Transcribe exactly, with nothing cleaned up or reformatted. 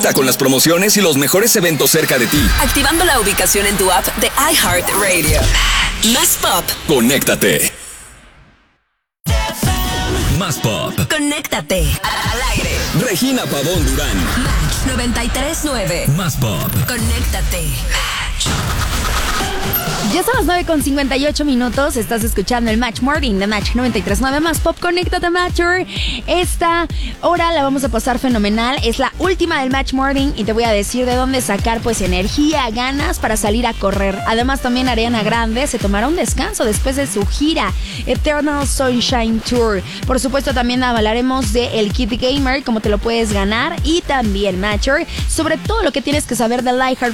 Conecta con las promociones y los mejores eventos cerca de ti. Activando la ubicación en tu app de iHeartRadio. Más Pop. Conéctate. Más Pop. Conéctate. Al aire. Regina Pavón Durán. Match noventa y tres punto nueve. Más Pop. Conéctate. Ya son las nueve con cincuenta y ocho minutos. Estás escuchando el Match Morning de Match noventa y tres punto nueve Más Pop. Conéctate, Matcher. Esta hora la vamos a pasar fenomenal. Es la última del Match Morning y te voy a decir de dónde sacar pues energía, ganas para salir a correr. Además también Ariana Grande se tomará un descanso después de su gira Eternal Sunshine Tour. Por supuesto también hablaremos de el Kit Gamer, cómo te lo puedes ganar, y también, Matcher, sobre todo lo que tienes que saber del iHeart